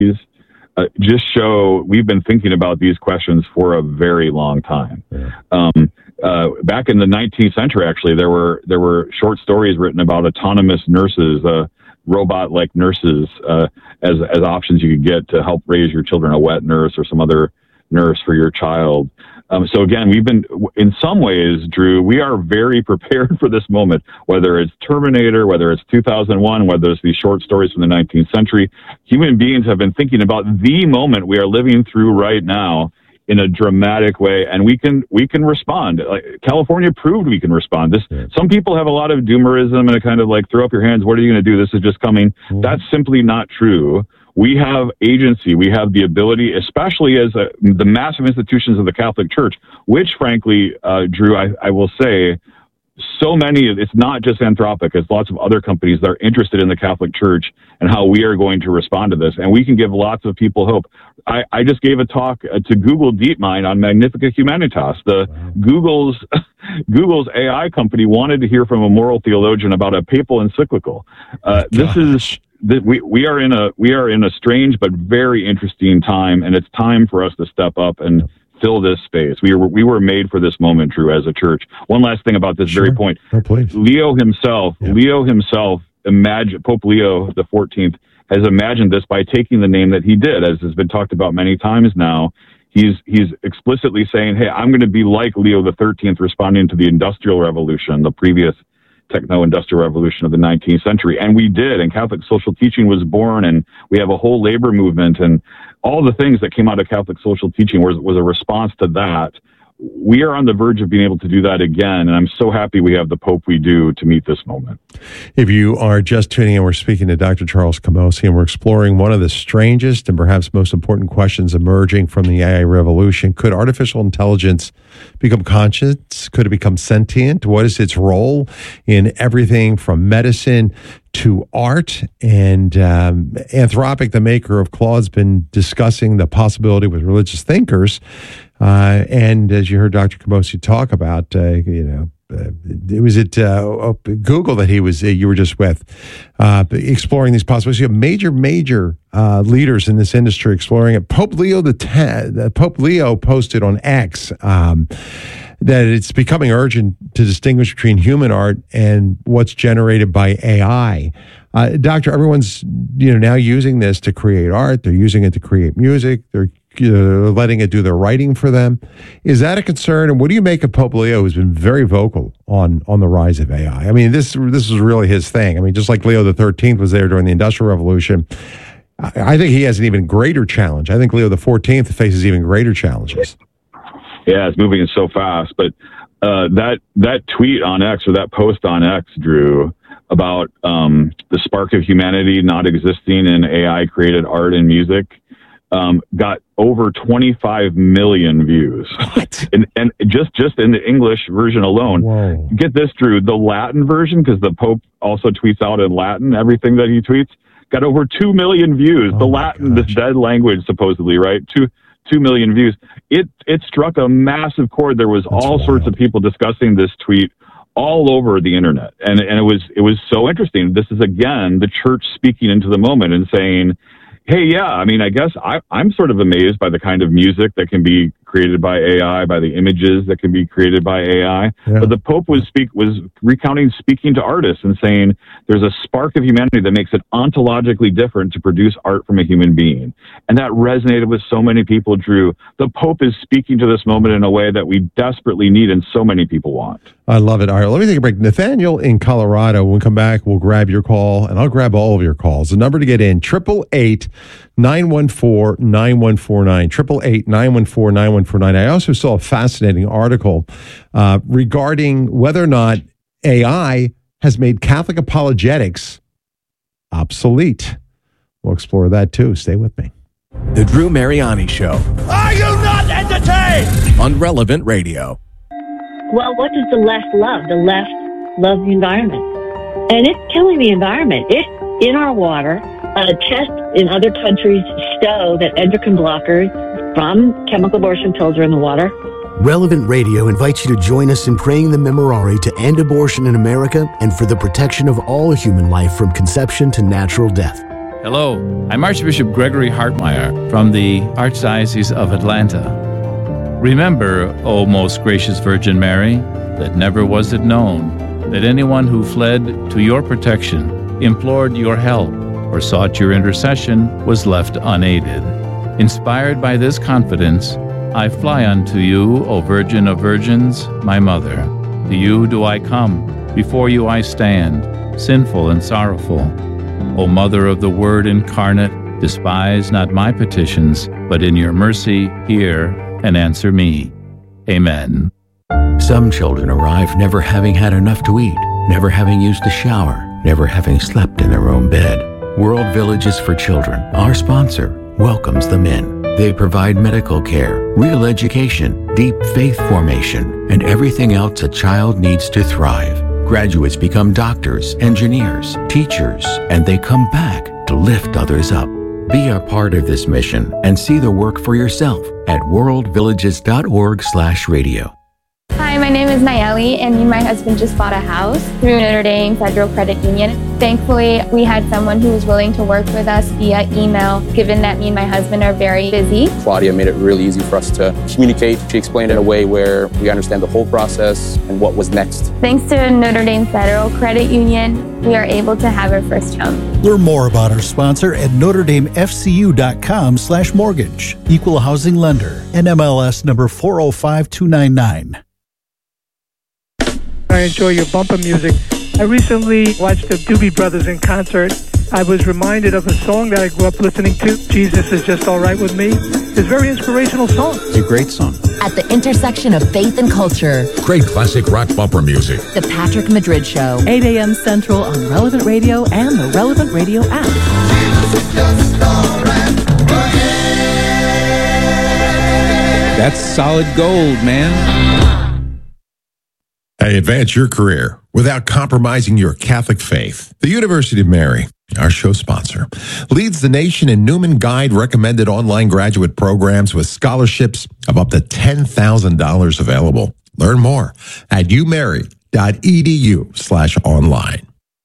just show we've been thinking about these questions for a very long time. Back in the 19th century, actually, there were short stories written about autonomous nurses, robot-like nurses, as options you could get to help raise your children, a wet nurse or some other nurse for your child. So again, we've been, in some ways, Drew, we are very prepared for this moment, whether it's Terminator, whether it's 2001, whether it's these short stories from the 19th century. Human beings have been thinking about the moment we are living through right now in a dramatic way, and we can respond. Like, California proved we can respond. Some people have a lot of doomerism and a kind of like, throw up your hands, what are you going to do? This is just coming. That's simply not true. We have agency. We have the ability, especially as the massive institutions of the Catholic Church, which, frankly, Drew, I will say, so many, it's not just Anthropic, it's lots of other companies that are interested in the Catholic Church and how we are going to respond to this. And we can give lots of people hope. I just gave a talk to Google DeepMind on Magnificat Humanitas. Google's AI company wanted to hear from a moral theologian about a papal encyclical. We are in a strange but very interesting time, and it's time for us to step up and fill this space. We were made for this moment, Drew, as a church. One last thing about this very point. Oh, please. Leo himself imagined, Pope Leo the 14th has imagined this by taking the name that he did, as has been talked about many times now. He's explicitly saying, hey, I'm going to be like Leo the 13th, responding to the Industrial Revolution, the previous techno-industrial revolution of the 19th century. And we did, and Catholic social teaching was born, and we have a whole labor movement, and all the things that came out of Catholic social teaching was a response to that. We are on the verge of being able to do that again, and I'm so happy we have the Pope we do to meet this moment. If you are just tuning in, we're speaking to Dr. Charles Camosy, and we're exploring one of the strangest and perhaps most important questions emerging from the AI revolution. Could artificial intelligence become conscious? Could it become sentient? What is its role in everything from medicine to art? And Anthropic, the maker of Claude, has been discussing the possibility with religious thinkers. And as you heard Dr. Camosy talk about, it was at Google that you were just with, exploring these possibilities. You have major leaders in this industry exploring it. Pope Leo posted on X that it's becoming urgent to distinguish between human art and what's generated by AI. Doctor, everyone's now using this to create art. They're using it to create music. They're letting it do their writing for them. Is that a concern? And what do you make of Pope Leo, who's been very vocal on the rise of AI? I mean, this is really his thing. I mean, just like Leo the 13th was there during the Industrial Revolution, I think he has an even greater challenge. I think Leo the 14th faces even greater challenges. Yeah, it's moving so fast. But that tweet on X, or that post on X, Drew, about the spark of humanity not existing in AI-created art and music, got over 25 million views. and just in the English version alone. Whoa. Get this, Drew, the Latin version, because the Pope also tweets out in Latin everything that he tweets, got over 2 million views. The Latin, this dead language, supposedly, right? 2 million views. It struck a massive chord. There was all sorts of people discussing this tweet all over the internet. And it was so interesting. This is, again, the church speaking into the moment and saying, hey, yeah, I mean, I guess I'm sort of amazed by the kind of music that can be created by AI, by the images that can be created by AI. Yeah. But the Pope was recounting speaking to artists and saying there's a spark of humanity that makes it ontologically different to produce art from a human being. And that resonated with so many people, Drew. The Pope is speaking to this moment in a way that we desperately need and so many people want. I love it. All right, let me take a break. Nathaniel in Colorado, when we come back, we'll grab your call, and I'll grab all of your calls. The number to get in, 888-914-9149, 888-914-9149. I also saw a fascinating article regarding whether or not AI has made Catholic apologetics obsolete. We'll explore that too. Stay with me. The Drew Mariani Show. Are you not entertained? On Relevant Radio. Well, what does the left love? The left loves the environment. And it's killing the environment. It's in our water. Tests in other countries show that endocrine blockers from chemical abortion pills are in the water. Relevant Radio invites you to join us in praying the Memorare to end abortion in America and for the protection of all human life from conception to natural death. Hello, I'm Archbishop Gregory Hartmeyer from the Archdiocese of Atlanta. Remember, O most gracious Virgin Mary, that never was it known that anyone who fled to your protection, implored your help, or sought your intercession was left unaided. Inspired by this confidence, I fly unto you, O Virgin of Virgins, my Mother. To you do I come, before you I stand, sinful and sorrowful. O Mother of the Word incarnate, despise not my petitions, but in your mercy hear and answer me. Amen. Some children arrive never having had enough to eat, never having used a shower, never having slept in their own bed. World Villages for Children, our sponsor, welcomes them in. They provide medical care, real education, deep faith formation, and everything else a child needs to thrive. Graduates become doctors, engineers, teachers, and they come back to lift others up. Be a part of this mission and see the work for yourself at worldvillages.org/radio. Hi, my name is Nayeli, and me and my husband just bought a house through Notre Dame Federal Credit Union. Thankfully, we had someone who was willing to work with us via email, given that me and my husband are very busy. Claudia made it really easy for us to communicate. She explained it in a way where we understand the whole process and what was next. Thanks to Notre Dame Federal Credit Union, we are able to have our first home. Learn more about our sponsor at NotreDameFCU.com/mortgage. Equal housing lender. NMLS number 405299. I enjoy your bumper music. I recently watched the Doobie Brothers in concert. I was reminded of a song that I grew up listening to, Jesus Is Just All Right With Me. It's a very inspirational song. It's a great song. At the intersection of faith and culture. Great classic rock bumper music. The Patrick Madrid Show. 8 a.m. Central on Relevant Radio and the Relevant Radio app. Jesus is just all right. That's solid gold, man. Hey, advance your career without compromising your Catholic faith. The University of Mary, our show sponsor, leads the nation in Newman Guide recommended online graduate programs with scholarships of up to $10,000 available. Learn more at umary.edu/online.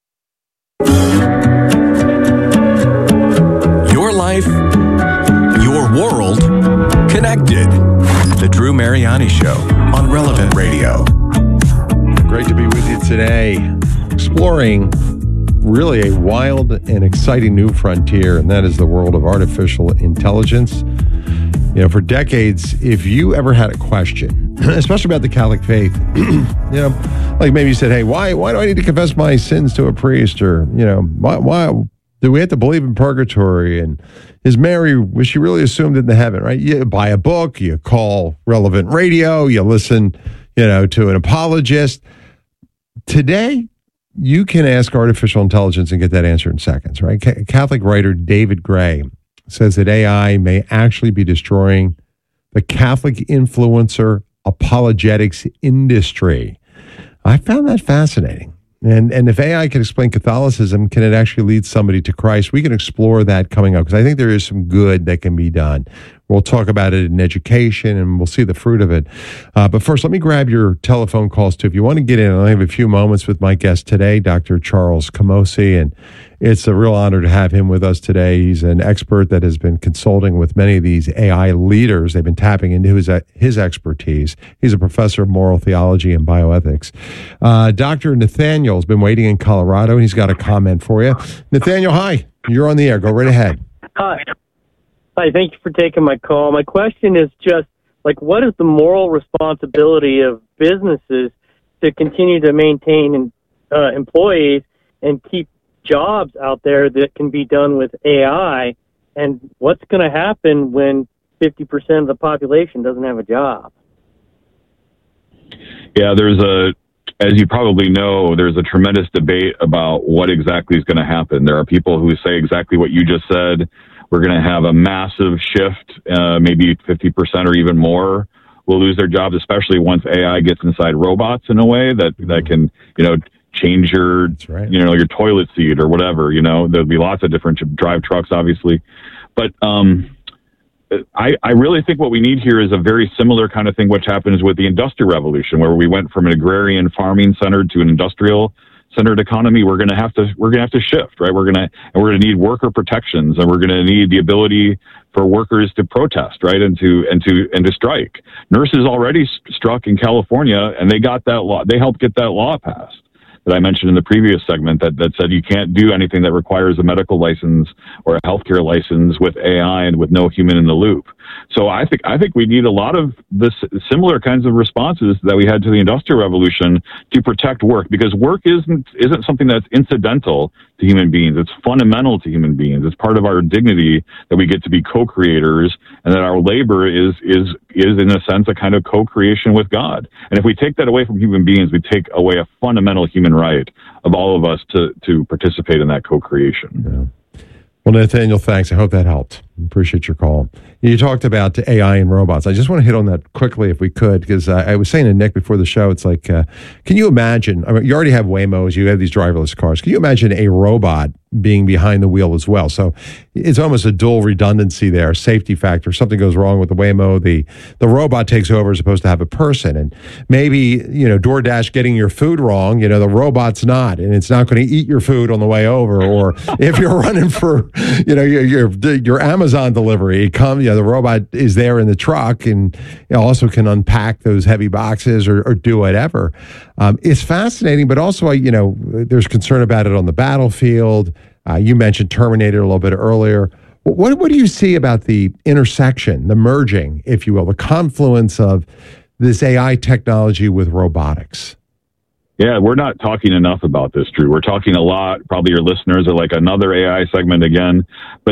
Your life, your world, connected. The Drew Mariani Show on Relevant Radio. Great to be with you today, exploring really a wild and exciting new frontier, and that is the world of artificial intelligence. You know, for decades, if you ever had a question, especially about the Catholic faith, you know, like maybe you said, hey, why do I need to confess my sins to a priest? Or, you know, why do we have to believe in purgatory? And is Mary, was she really assumed into heaven, right? You buy a book, you call Relevant Radio, you listen, you know, to an apologist. Today, you can ask artificial intelligence and get that answer in seconds, right? Catholic writer David Gray says that AI may actually be destroying the Catholic influencer apologetics industry. I found that fascinating. And if AI can explain Catholicism, can it actually lead somebody to Christ? We can explore that coming up because I think there is some good that can be done. We'll talk about it in education and we'll see the fruit of it. But first, let me grab your telephone calls too. If you want to get in, I have a few moments with my guest today, Dr. Charles Camosy, and it's a real honor to have him with us today. He's an expert that has been consulting with many of these AI leaders. They've been tapping into his expertise. He's a professor of moral theology and bioethics. Dr. Nathaniel has been waiting in Colorado, and he's got a comment for you. Nathaniel, hi. You're on the air. Go right ahead. Hi. Hi, thank you for taking my call. My question is just, like, what is the moral responsibility of businesses to continue to maintain employees and keep jobs out there that can be done with AI? And what's going to happen when 50% of the population doesn't have a job? Yeah, as you probably know, there's a tremendous debate about what exactly is going to happen. There are people who say exactly what you just said. We're going to have a massive shift, maybe 50% or even more will lose their jobs, especially once AI gets inside robots in a way that can, you know, change your, you know, your toilet seat or whatever. You know, there'll be lots of different drive trucks, obviously. But I really think what we need here is a very similar kind of thing, which happens with the Industrial Revolution, where we went from an agrarian farming centered to an industrial centered economy, we're going to have to shift, right? We're going to need worker protections, and we're going to need the ability for workers to protest, right, and to strike. Nurses already struck in California, and they got that law. They helped get that law passed that I mentioned in the previous segment that said you can't do anything that requires a medical license or a healthcare license with AI and with no human in the loop. So I think we need a lot of this similar kinds of responses that we had to the Industrial Revolution to protect work, because work isn't something that's incidental to human beings. It's fundamental to human beings. It's part of our dignity that we get to be co-creators, and that our labor is in a sense a kind of co-creation with God. And if we take that away from human beings, we take away a fundamental human right of all of us to participate in that co-creation. Yeah. Well, Nathaniel, thanks. I hope that helped. Appreciate your call. You talked about AI and robots. I just want to hit on that quickly if we could, because I was saying to Nick before the show, it's like, can you imagine, I mean, you already have Waymos, you have these driverless cars. Can you imagine a robot being behind the wheel as well? So it's almost a dual redundancy there, safety factor. Something goes wrong with the Waymo, the robot takes over as opposed to have a person. And maybe, DoorDash getting your food wrong, the robot's not, and it's not going to eat your food on the way over. Or if you're running for, your Amazon delivery, the robot is there in the truck and also can unpack those heavy boxes or do whatever. It's fascinating, but also, there's concern about it on the battlefield. You mentioned Terminator a little bit earlier. What do you see about the intersection, the merging, if you will, the confluence of this AI technology with robotics? Yeah, we're not talking enough about this, Drew. We're talking a lot. Probably your listeners are like another AI segment again, but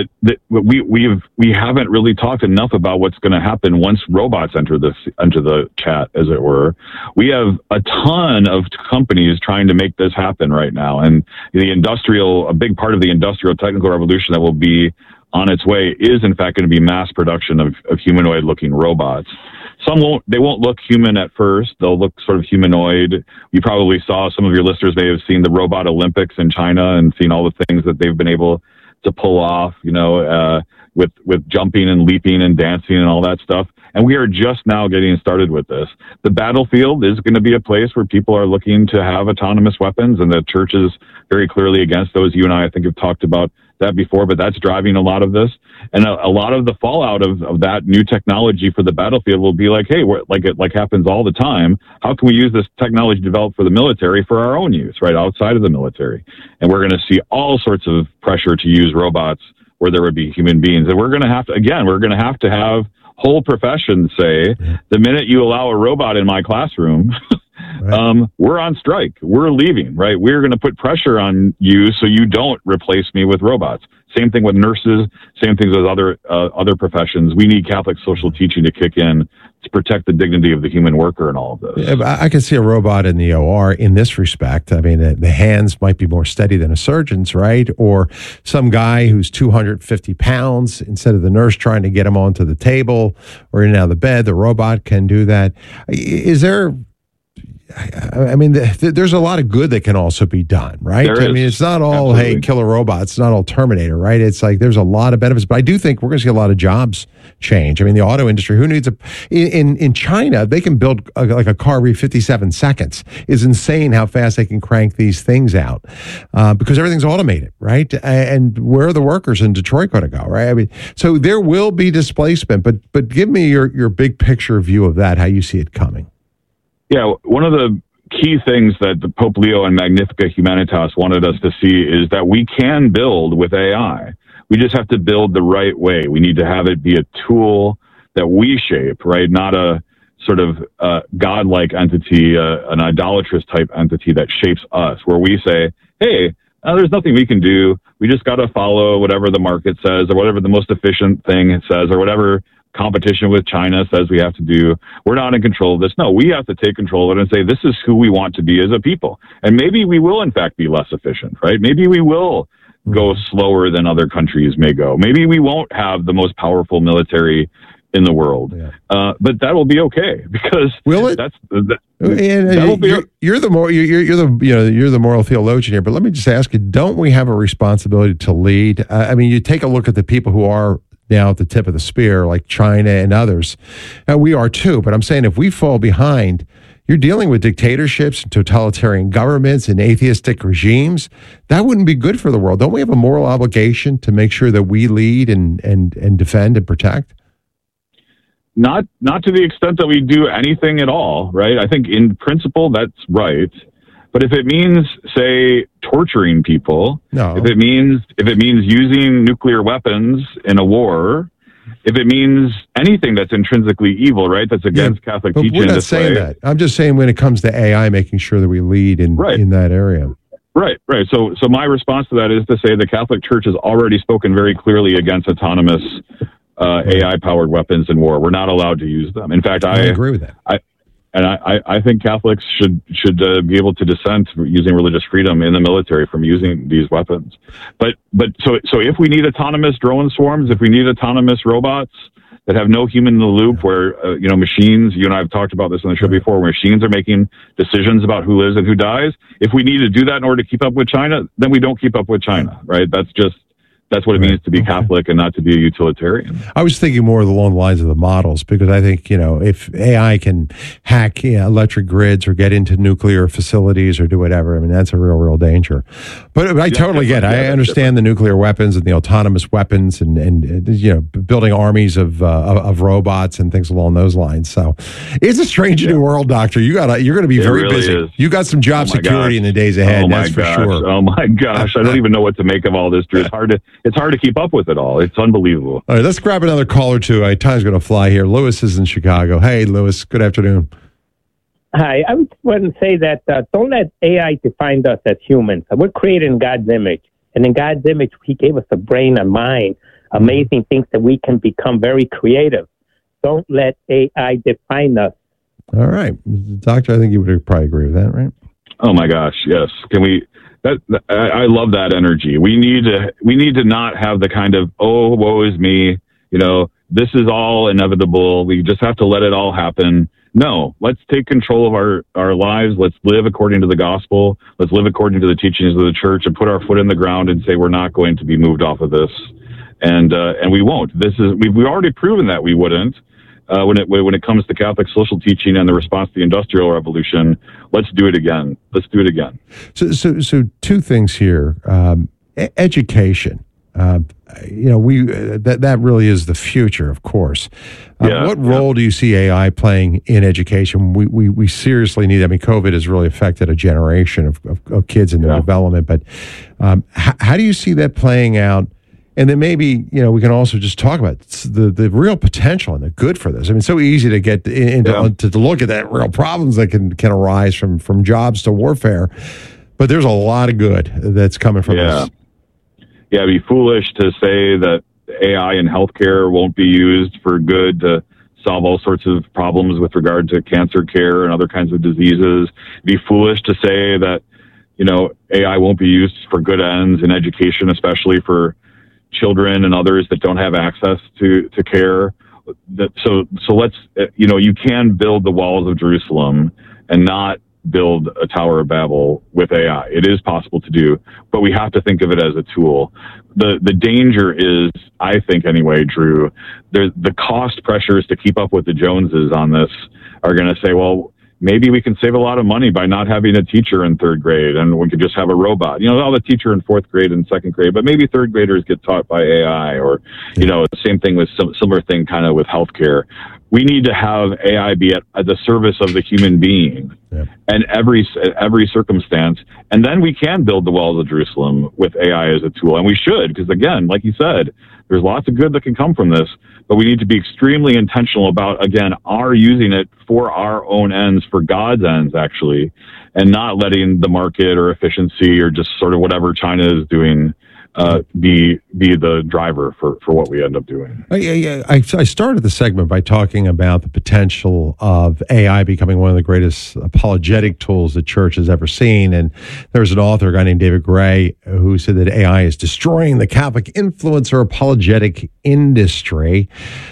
we haven't really talked enough about what's going to happen once robots enter the chat, as it were. We have a ton of companies trying to make this happen right now, and a big part of the industrial technical revolution that will be on its way is in fact going to be mass production of humanoid-looking robots. They won't look human at first. They'll look sort of humanoid. You probably saw, some of your listeners may have seen the Robot Olympics in China and seen all the things that they've been able to pull off, with jumping and leaping and dancing and all that stuff. And we are just now getting started with this. The battlefield is going to be a place where people are looking to have autonomous weapons, and the church is very clearly against those. You and I think, have talked about that before, but that's driving a lot of this. And a lot of the fallout of that new technology for the battlefield will be like, hey, like happens all the time. How can we use this technology developed for the military for our own use, right, outside of the military? And we're going to see all sorts of pressure to use robots where there would be human beings. And we're going to have to have whole professions say, the minute you allow a robot in my classroom, right, we're on strike. We're leaving, right? We're going to put pressure on you so you don't replace me with robots. Same thing with nurses, same things with other professions. We need Catholic social teaching to kick in to protect the dignity of the human worker and all of this. Yeah, I can see a robot in the OR in this respect. I mean, the hands might be more steady than a surgeon's, right? Or some guy who's 250 pounds, instead of the nurse trying to get him onto the table or in and out of the bed, the robot can do that. Is there... I mean, there's a lot of good that can also be done, right? I mean, it's not all, absolutely, hey, killer robots. It's not all Terminator, right? It's like there's a lot of benefits, but I do think we're going to see a lot of jobs change. I mean, the auto industry, who needs in China, they can build like a car every 57 seconds. It's insane how fast they can crank these things out because everything's automated, right? And where are the workers in Detroit going to go, right? I mean, so there will be displacement, but give me your big picture view of that, how you see it coming. Yeah, one of the key things that the Pope Leo and Magnificat Humanitas wanted us to see is that we can build with AI. We just have to build the right way. We need to have it be a tool that we shape, right? Not a sort of godlike entity, an idolatrous type entity that shapes us, where we say, hey, there's nothing we can do. We just got to follow whatever the market says or whatever the most efficient thing says or whatever competition with China says we have to do. We're not in control of this. No, we have to take control of it and say, this is who we want to be as a people. And maybe we will, in fact, be less efficient, right? Maybe we will go slower than other countries may go. Maybe we won't have the most powerful military in the world. Yeah. But that will be okay, because will it? You're the moral theologian here, but let me just ask you, don't we have a responsibility to lead? I mean, you take a look at the people who are now at the tip of the spear, like China and others. And we are too, but I'm saying if we fall behind, you're dealing with dictatorships and totalitarian governments and atheistic regimes. That wouldn't be good for the world. Don't we have a moral obligation to make sure that we lead and defend and protect? Not to the extent that we do anything at all, right? I think in principle that's right. But if it means, say, torturing people, if it means using nuclear weapons in a war, if it means anything that's intrinsically evil, right, that's against Catholic teaching. We're not saying that. I'm just saying when it comes to AI, making sure that we lead in that area. Right. So my response to that is to say the Catholic Church has already spoken very clearly against autonomous AI-powered weapons in war. We're not allowed to use them. In fact, I agree with that. I think Catholics should be able to dissent using religious freedom in the military from using these weapons. But so if we need autonomous drone swarms, if we need autonomous robots that have no human in the loop, where machines, you and I have talked about this on the show before, where machines are making decisions about who lives and who dies. If we need to do that in order to keep up with China, then we don't keep up with China, right? That's what it means to be Catholic and not to be a utilitarian. I was thinking more along the lines of the models, because I think, if AI can hack electric grids or get into nuclear facilities or do whatever, I mean, that's a real danger. But I totally get it. I understand the nuclear weapons and the autonomous weapons and building armies of robots and things along those lines. So it's a strange new world, Doctor. You're going to be very busy. You got some job security in the days ahead, that's for sure. Oh my gosh. I don't even know what to make of all this, Drew. It's hard to keep up with it all. It's unbelievable. All right, let's grab another caller, too. Time's going to fly here. Lewis is in Chicago. Hey, Lewis, good afternoon. Hi, I was going to say that don't let AI define us as humans. We're created in God's image. And in God's image, He gave us a brain, a mind, amazing things that we can become very creative. Don't let AI define us. All right. Doctor, I think you would probably agree with that, right? Oh, my gosh, yes. Can we... I love that energy. We need to not have the kind of, oh, woe is me, this is all inevitable. We just have to let it all happen. No, let's take control of our lives. Let's live according to the gospel. Let's live according to the teachings of the church and put our foot in the ground and say we're not going to be moved off of this. And we won't. We've already proven that we wouldn't. When it comes to Catholic social teaching and the response to the Industrial Revolution, let's do it again. So two things here. Education. That really is the future, of course. What role do you see AI playing in education? We seriously need. I mean, COVID has really affected a generation of kids in their development. But how do you see that playing out? And then maybe, we can also just talk about the real potential and the good for this. I mean, it's so easy to get to look at that real problems that can arise from jobs to warfare. But there's a lot of good that's coming from this. Yeah, it'd be foolish to say that AI in healthcare won't be used for good to solve all sorts of problems with regard to cancer care and other kinds of diseases. It'd be foolish to say that, AI won't be used for good ends in education, especially for children and others that don't have access to care. So let's, you can build the walls of Jerusalem and not build a Tower of Babel with AI. It is possible to do, but we have to think of it as a tool. The danger is, I think anyway, Drew, the cost pressures to keep up with the Joneses on this are going to say, well, maybe we can save a lot of money by not having a teacher in third grade and we could just have a robot. I'll have a teacher in fourth grade and second grade, but maybe third graders get taught by AI or, the same thing with similar thing kind of with healthcare. We need to have AI be at the service of the human being and every circumstance. And then we can build the walls of Jerusalem with AI as a tool. And we should, because again, like you said, there's lots of good that can come from this, but we need to be extremely intentional about, again, our using it for our own ends, for God's ends, actually, and not letting the market or efficiency or just sort of whatever China is doing be the driver for what we end up doing. I started the segment by talking about the potential of AI becoming one of the greatest apologetic tools the church has ever seen. And there was an author, a guy named David Gray, who said that AI is destroying the Catholic influencer apologetic industry.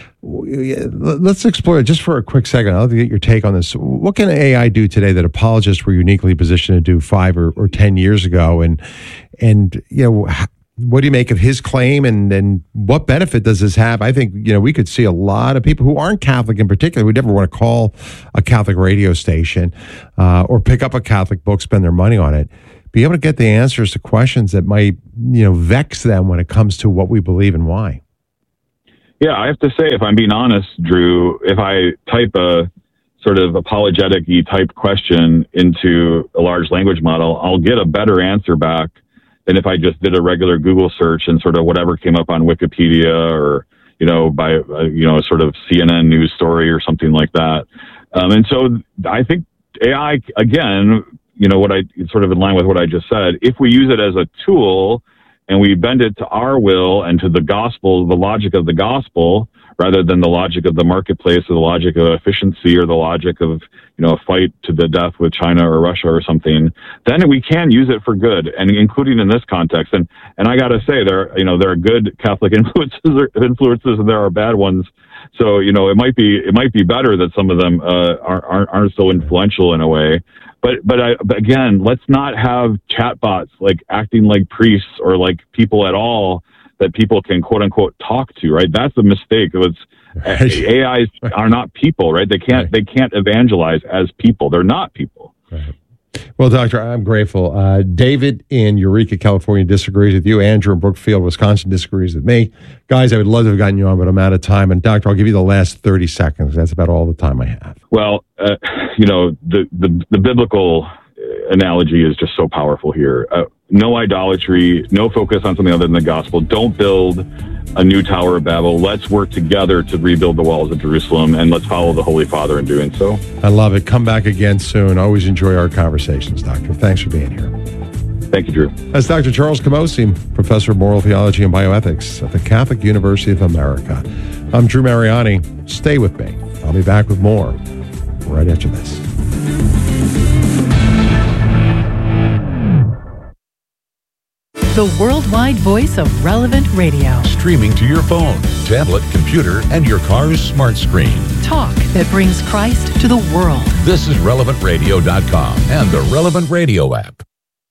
Let's explore it just for a quick second. I'd love to get your take on this. What can AI do today that apologists were uniquely positioned to do 5 or 10 years ago? And What do you make of his claim, and what benefit does this have? I think, we could see a lot of people who aren't Catholic in particular, who never want to call a Catholic radio station or pick up a Catholic book, spend their money on it, be able to get the answers to questions that might, vex them when it comes to what we believe and why. Yeah, I have to say, if I'm being honest, Drew, if I type a sort of apologetic-y type question into a large language model, I'll get a better answer back than if I just did a regular Google search and sort of whatever came up on Wikipedia or, by, sort of CNN news story or something like that. And so I think AI, again, what I sort of in line with what I just said, if we use it as a tool and we bend it to our will and to the gospel, the logic of the gospel, rather than the logic of the marketplace or the logic of efficiency or the logic of, a fight to the death with China or Russia or something, then we can use it for good, and including in this context. And I got to say, there are good Catholic influences and there are bad ones. So, it might be better that some of them aren't so influential in a way. But again, let's not have chatbots like acting like priests or like people at all that people can quote unquote talk to, right? That's a mistake. AIs are not people, right? They can't evangelize as people. They're not people. Right. Well, Doctor, I'm grateful. David in Eureka, California disagrees with you. Andrew in Brookfield, Wisconsin disagrees with me. Guys, I would love to have gotten you on, but I'm out of time. And Doctor, I'll give you the last 30 seconds. That's about all the time I have. Well, the biblical analogy is just so powerful here. No idolatry, no focus on something other than the gospel. Don't build a new Tower of Babel. Let's work together to rebuild the walls of Jerusalem, and let's follow the Holy Father in doing so. I love it. Come back again soon. Always enjoy our conversations, Doctor. Thanks for being here. Thank you, Drew. That's Dr. Charles Camosy, Professor of Moral Theology and Bioethics at the Catholic University of America. I'm Drew Mariani. Stay with me. I'll be back with more right after this. The worldwide voice of Relevant Radio. Streaming to your phone, tablet, computer, and your car's smart screen. Talk that brings Christ to the world. This is RelevantRadio.com and the Relevant Radio app.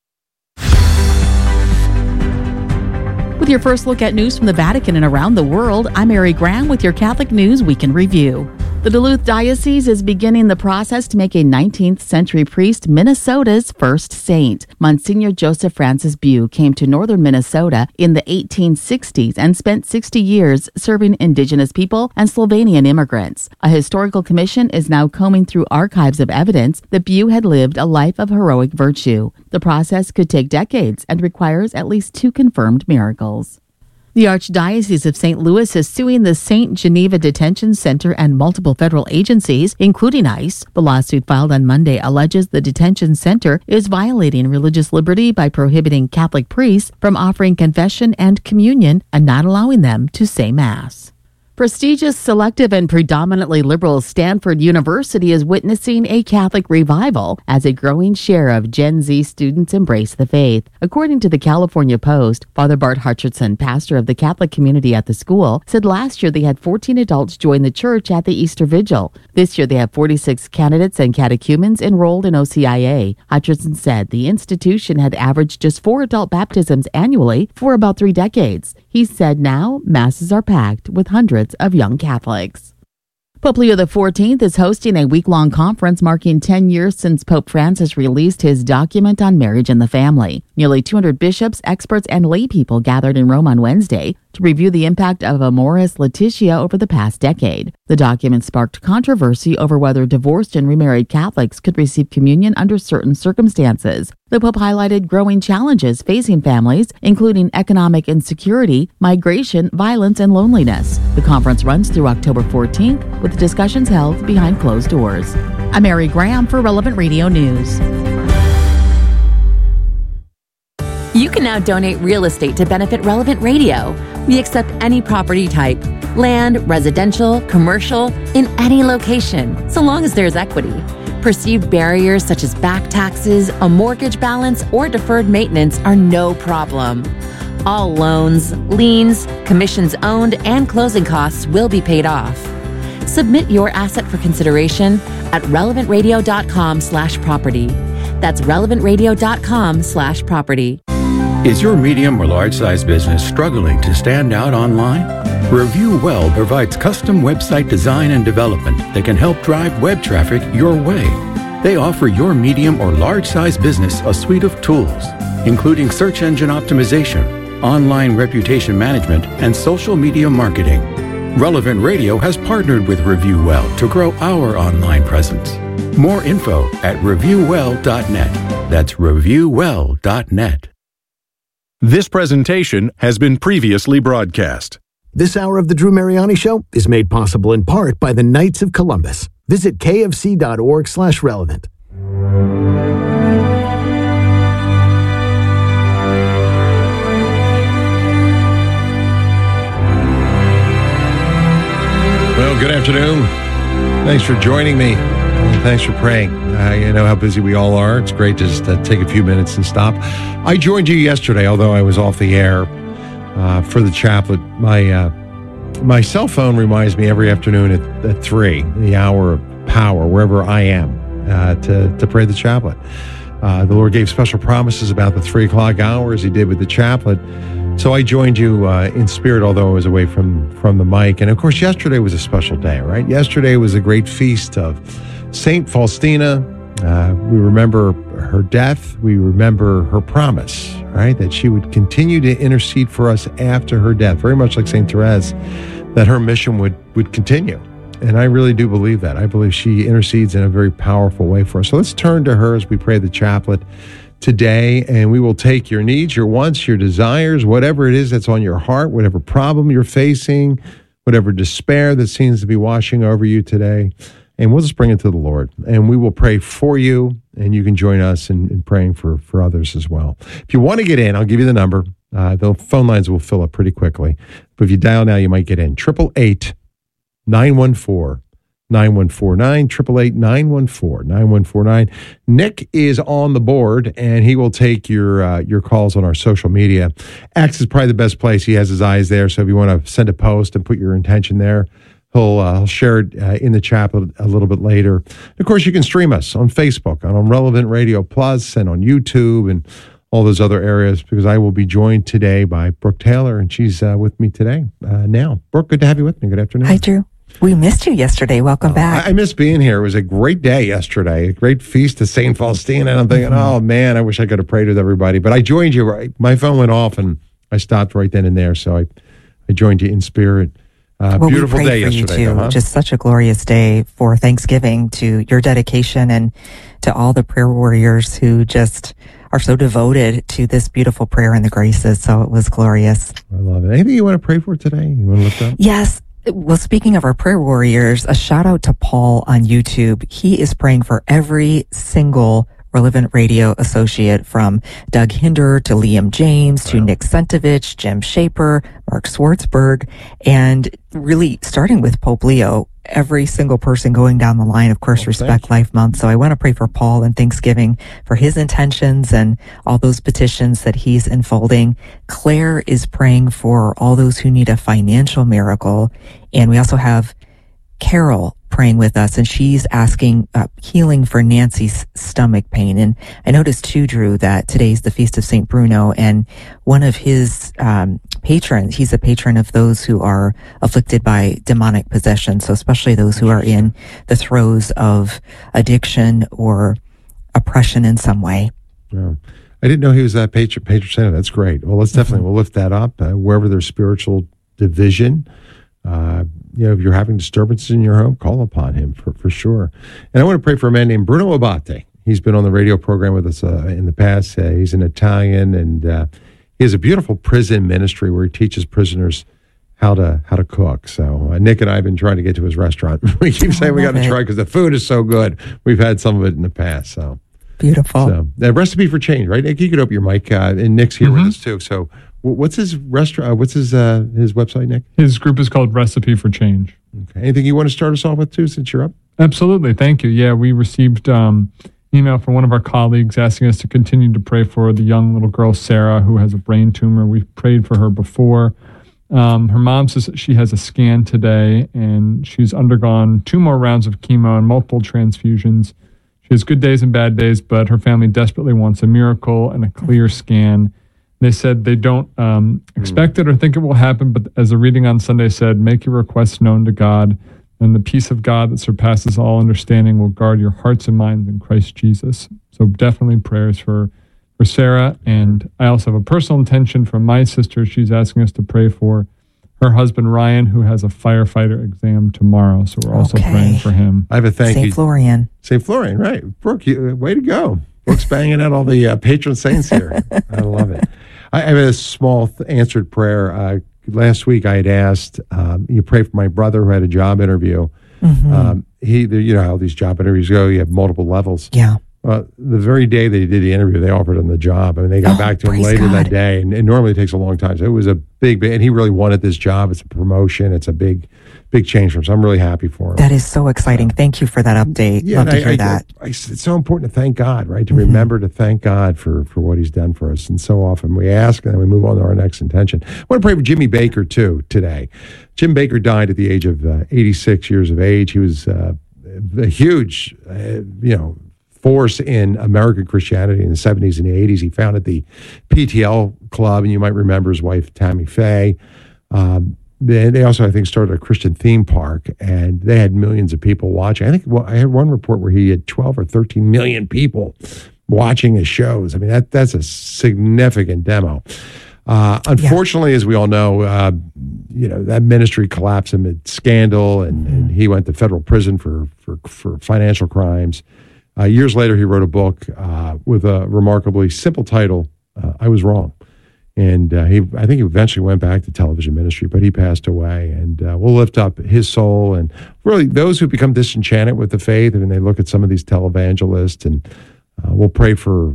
With your first look at news from the Vatican and around the world, I'm Mary Graham with your Catholic News Week in Review. The Duluth Diocese is beginning the process to make a 19th century priest Minnesota's first saint. Monsignor Joseph Francis Bew came to northern Minnesota in the 1860s and spent 60 years serving indigenous people and Slovenian immigrants. A historical commission is now combing through archives of evidence that Bew had lived a life of heroic virtue. The process could take decades and requires at least 2 confirmed miracles. The Archdiocese of St. Louis is suing the St. Geneva Detention Center and multiple federal agencies, including ICE. The lawsuit filed on Monday alleges the detention center is violating religious liberty by prohibiting Catholic priests from offering confession and communion and not allowing them to say Mass. Prestigious, selective, and predominantly liberal Stanford University is witnessing a Catholic revival as a growing share of Gen Z students embrace the faith. According to the California Post, Father Bart Hutcherson, pastor of the Catholic community at the school, said last year they had 14 adults join the church at the Easter Vigil. This year they have 46 candidates and catechumens enrolled in OCIA. Hutcherson said the institution had averaged just 4 adult baptisms annually for about 3 decades. He said now masses are packed with hundreds of young Catholics. Pope Leo XIV is hosting a week-long conference marking 10 years since Pope Francis released his document on marriage and the family. Nearly 200 bishops, experts, and lay people gathered in Rome on Wednesday to review the impact of Amoris Laetitia over the past decade. The document sparked controversy over whether divorced and remarried Catholics could receive communion under certain circumstances. The Pope highlighted growing challenges facing families, including economic insecurity, migration, violence, and loneliness. The conference runs through October 14th, with discussions held behind closed doors. I'm Mary Graham for Relevant Radio News. You can now donate real estate to benefit Relevant Radio. We accept any property type, land, residential, commercial, in any location, so long as there's equity. Perceived barriers such as back taxes, a mortgage balance, or deferred maintenance are no problem. All loans, liens, commissions owned, and closing costs will be paid off. Submit your asset for consideration at relevantradio.com/property. That's relevantradio.com/property. Is your medium or large size business struggling to stand out online? Review Well provides custom website design and development that can help drive web traffic your way. They offer your medium or large size business a suite of tools, including search engine optimization, online reputation management, and social media marketing. Relevant Radio has partnered with Review Well to grow our online presence. More info at reviewwell.net. That's reviewwell.net. This presentation has been previously broadcast. This hour of the Drew Mariani Show is made possible in part by the Knights of Columbus. Visit kfc.org/relevant. Well, good afternoon. Thanks for joining me. And thanks for praying. You know how busy we all are. It's great to just take a few minutes and stop. I joined you yesterday, although I was off the air for the chaplet. My cell phone reminds me every afternoon at 3, the hour of power, wherever I am, to pray the chaplet. The Lord gave special promises about the 3 o'clock hour, as he did with the chaplet. So I joined you in spirit, although I was away from the mic. And of course, yesterday was a special day, right? Yesterday was a great feast of Saint Faustina. We remember her death. We remember her promise, right? That she would continue to intercede for us after her death, very much like Saint Therese, that her mission would continue. And I really do believe that. I believe she intercedes in a very powerful way for us. So let's turn to her as we pray the chaplet today, and we will take your needs, your wants, your desires, whatever it is that's on your heart, whatever problem you're facing, whatever despair that seems to be washing over you today, and we'll just bring it to the Lord. And we will pray for you, and you can join us in praying for others as well. If you want to get in, I'll give you the number. The phone lines will fill up pretty quickly. But if you dial now, you might get in. 888-914-9149, 888-914-9149. Nick is on the board, and he will take your calls on our social media. X is probably the best place. He has his eyes there, so if you want to send a post and put your intention there, he'll share it in the chaplet a little bit later. And of course, you can stream us on Facebook, on Relevant Radio Plus, and on YouTube, and all those other areas, because I will be joined today by Brooke Taylor, and she's with me today now. Brooke, good to have you with me. Good afternoon. Hi, Drew. We missed you yesterday. Welcome back. I missed being here. It was a great day yesterday, a great feast of St. Faustina. And I'm thinking, oh, man, I wish I could have prayed with everybody. But I joined you. Right? My phone went off, and I stopped right then and there. So I joined you in spirit. Beautiful day yesterday. You too. Just such a glorious day for Thanksgiving, to your dedication and to all the prayer warriors who just are so devoted to this beautiful prayer and the graces. So it was glorious. I love it. Anything you want to pray for today? You want to lift up? Yes. Well, speaking of our prayer warriors, a shout out to Paul on YouTube. He is praying for every single Relevant Radio associate, from Doug Hinder to Liam James to Nick Sentovich, Jim Shaper, Mark Swartzberg, and really starting with Pope Leo, every single person going down the line, of course, Respect Life Month. So I want to pray for Paul and Thanksgiving for his intentions and all those petitions that he's unfolding. Claire is praying for all those who need a financial miracle. And we also have Carol praying with us, and she's asking healing for Nancy's stomach pain. And I noticed too, Drew, that today's the Feast of St. Bruno, and one of his patrons, he's a patron of those who are afflicted by demonic possession, so especially those who are in the throes of addiction or oppression in some way. Yeah. I didn't know he was that patron saint. That's great. Well, let's definitely, we'll lift that up. Wherever there's spiritual division, if you're having disturbances in your home, call upon him for sure. And I want to pray for a man named Bruno Abate. He's been on the radio program with us in the past. He's an Italian, and he has a beautiful prison ministry where he teaches prisoners how to cook. So Nick and I have been trying to get to his restaurant. We keep saying we got to try because the food is so good. We've had some of it in the past. So beautiful. So the Recipe for Change, right? Nick, you could open your mic, and Nick's here with us too. So what's his restaurant? What's his website, Nick? His group is called Recipe for Change. Okay. Anything you want to start us off with too, since you're up? Absolutely. Thank you. Yeah, we received email from one of our colleagues asking us to continue to pray for the young little girl, Sarah, who has a brain tumor. We've prayed for her before. Her mom says that she has a scan today, and she's undergone 2 more rounds of chemo and multiple transfusions. She has good days and bad days, but her family desperately wants a miracle and a clear scan. They said they don't expect it or think it will happen, but as the reading on Sunday said, make your requests known to God, and the peace of God that surpasses all understanding will guard your hearts and minds in Christ Jesus. So definitely prayers for Sarah. And I also have a personal intention from my sister. She's asking us to pray for her husband, Ryan, who has a firefighter exam tomorrow. So we're also praying for him. I have a thank you. St. Florian. St. Florian, right. Brooke, way to go. Brooke's banging out all the patron saints here. I love it. I have a small answered prayer. Last week I had asked, you pray for my brother who had a job interview. You know how these job interviews go. You have multiple levels. Yeah. The very day they did the interview, they offered him the job. I mean, they got back to him later that day, and normally it takes a long time. So it was a big, and he really wanted this job. It's a promotion. It's a big change for him. So I'm really happy for him. That is so exciting. Thank you for that update. Yeah, Love to hear that. It's so important to thank God, right? To remember to thank God for what he's done for us. And so often we ask, and then we move on to our next intention. I want to pray for Jimmy Baker, too, today. Jim Baker died at the age of 86 years of age. He was a huge, force in American Christianity in the 70s and the 80s. He founded the PTL Club, and you might remember his wife, Tammy Faye. They also, I think, started a Christian theme park, and they had millions of people watching. I think I heard one report where he had 12 or 13 million people watching his shows. I mean, that's a significant demo. Unfortunately, as we all know, that ministry collapsed amid scandal, and he went to federal prison for financial crimes. Years later, he wrote a book with a remarkably simple title, I Was Wrong. And I think he eventually went back to television ministry, but he passed away. And we'll lift up his soul. And really, those who become disenchanted with the faith, and they look at some of these televangelists, and we'll pray for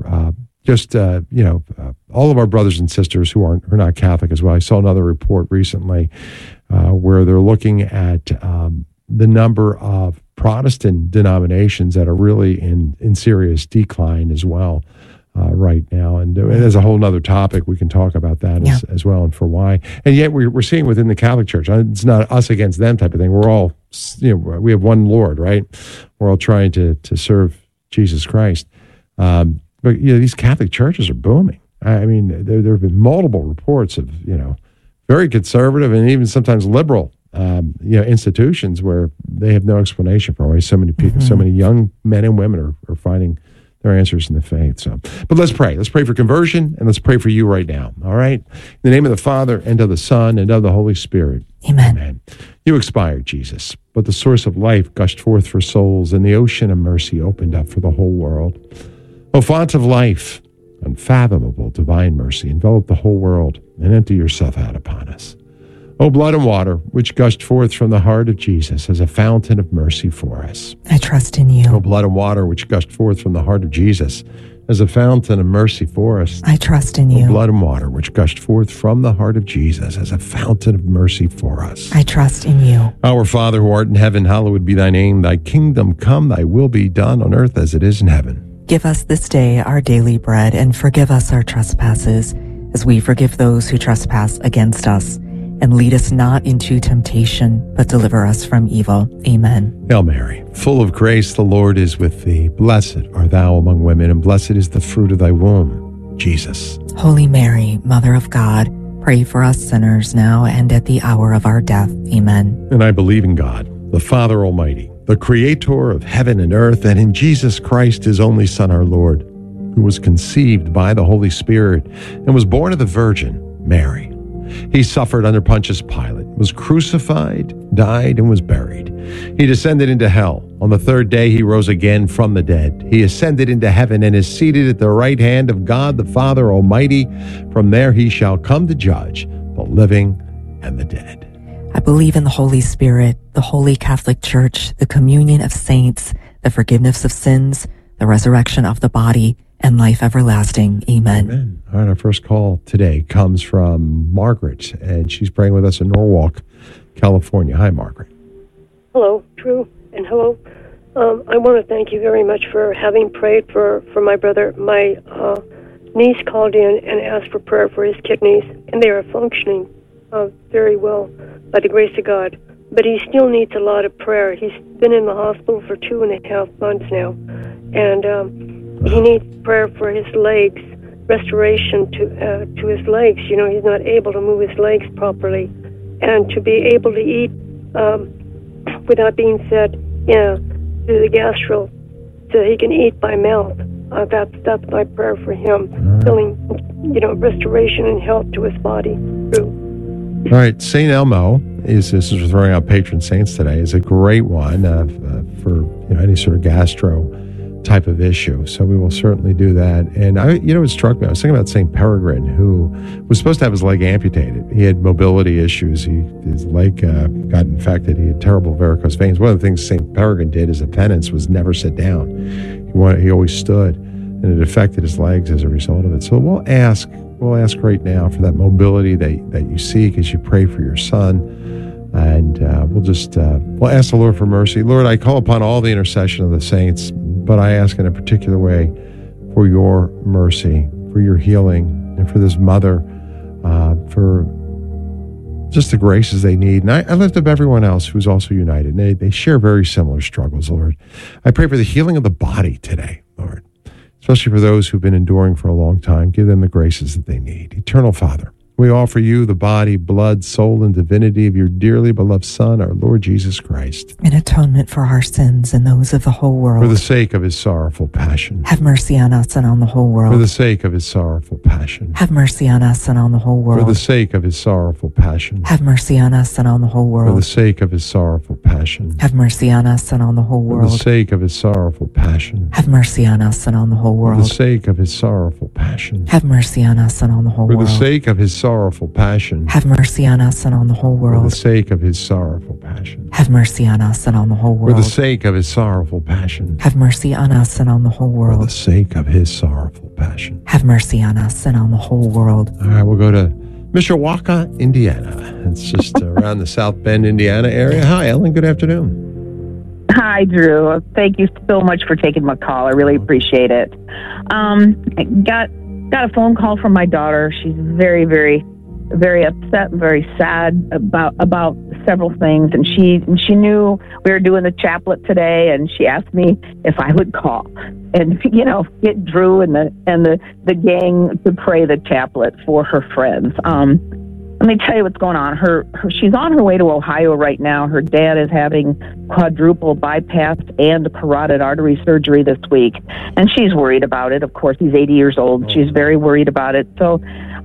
all of our brothers and sisters who are not Catholic as well. I saw another report recently where they're looking at the number of Protestant denominations that are really in serious decline as well right now. And there's a whole other topic. We can talk about that as well, and for why. And yet we're seeing within the Catholic Church, it's not us against them type of thing. We're all, we have one Lord, right? We're all trying to serve Jesus Christ. But these Catholic churches are booming. I mean, there have been multiple reports of, very conservative and even sometimes liberal institutions where they have no explanation for why so many people, so many young men and women are finding their answers in the faith. So, but let's pray. Let's pray for conversion, and let's pray for you right now. All right? In the name of the Father, and of the Son, and of the Holy Spirit. Amen. You expired, Jesus, but the source of life gushed forth for souls, and the ocean of mercy opened up for the whole world. O font of life, unfathomable divine mercy, envelop the whole world and empty yourself out upon us. O blood and water, which gushed forth from the heart of Jesus as a fountain of mercy for us. I trust in you. O blood and water, which gushed forth from the heart of Jesus as a fountain of mercy for us. I trust in you. O blood and water, which gushed forth from the heart of Jesus as a fountain of mercy for us. I trust in you. Our Father who art in heaven, hallowed be thy name. Thy kingdom come, thy will be done on earth as it is in heaven. Give us this day our daily bread, and forgive us our trespasses, as we forgive those who trespass against us. And lead us not into temptation, but deliver us from evil. Amen. Hail Mary, full of grace, the Lord is with thee. Blessed art thou among women, and blessed is the fruit of thy womb, Jesus. Holy Mary, Mother of God, pray for us sinners now and at the hour of our death. Amen. And I believe in God, the Father Almighty, the Creator of heaven and earth, and in Jesus Christ, his only Son, our Lord, who was conceived by the Holy Spirit and was born of the Virgin Mary. He suffered under Pontius Pilate, was crucified, died, and was buried. He descended into hell. On the third day, he rose again from the dead. He ascended into heaven and is seated at the right hand of God the Father Almighty. From there he shall come to judge the living and the dead. I believe in the Holy Spirit, the Holy Catholic Church, the communion of saints, the forgiveness of sins, the resurrection of the body, and life everlasting. Amen. Amen. All right, our first call today comes from Margaret, and she's praying with us in Norwalk, California. Hi, Margaret. Hello, Drew, and hello. I want to thank you very much for having prayed for my brother. My niece called in and asked for prayer for his kidneys, and they are functioning very well by the grace of God. But he still needs a lot of prayer. He's been in the hospital for 2.5 months now, and he needs prayer for his legs restoration to his legs. You know, he's not able to move his legs properly, and to be able to eat without being fed, through the gastro, so he can eat by mouth. That's my prayer for him, feeling, restoration and health to his body. All right, St. Elmo this is throwing out patron saints today, is a great one for any sort of gastro type of issue. So we will certainly do that. And it struck me. I was thinking about St. Peregrine, who was supposed to have his leg amputated. He had mobility issues. His leg got infected. He had terrible varicose veins. One of the things St. Peregrine did as a penance was never sit down. He always stood, and it affected his legs as a result of it. So we'll ask right now for that mobility that you seek as you pray for your son. And we'll ask the Lord for mercy. Lord, I call upon all the intercession of the saints, but I ask in a particular way for your mercy, for your healing, and for this mother, for just the graces they need. And I lift up everyone else who's also united. And they share very similar struggles, Lord. I pray for the healing of the body today, Lord, especially for those who've been enduring for a long time. Give them the graces that they need. Eternal Father, we offer you the body, blood, soul, and divinity of your dearly beloved Son, our Lord Jesus Christ, in atonement for our sins and those of the whole world. For the sake of his sorrowful passion. Have mercy on us and on the whole world. For the sake of his sorrowful passion. Have mercy on us and on the whole world. For the sake of his sorrowful passion. Have mercy on us and on the whole world. For the sake of his sorrowful passion. Have mercy on us and on the whole world. For the sake of his sorrowful passion. Have mercy on us and on the whole world. For the sake of his sorrowful passion. Have mercy on us and on the whole world. For the sake of his sorrowful passion. Have mercy on us and on the whole world. For the sake of his sorrowful passion. Have mercy on us and on the whole world. For the sake of his sorrowful passion. Have mercy on us and on the whole world. For the sake of his sorrowful passion. Have mercy on us and on the whole world. All right, we'll go to Mishawaka, Indiana. It's just around the South Bend, Indiana area. Hi, Ellen. Good afternoon. Hi, Drew. Thank you so much for taking my call. I really appreciate it. I got a phone call from my daughter. She's very, very, very upset and very sad about several things. And she knew we were doing the chaplet today, and she asked me if I would call and get Drew and the gang to pray the chaplet for her friends. Let me tell you what's going on. She's on her way to Ohio right now. Her dad is having quadruple bypass and carotid artery surgery this week, and she's worried about it. Of course, he's 80 years old. She's very worried about it. So,